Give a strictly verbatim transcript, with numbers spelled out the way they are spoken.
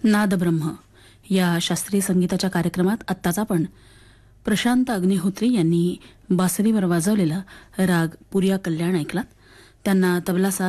नादब्रह्म या शास्त्रीय संगीताच्या कार्यक्रमात आत्ताच आपण प्रशांत अग्निहोत्री यांनी बासरीवर वाजवलेला राग पुरिया कल्याण ऐकलात. त्यांना तबला साथ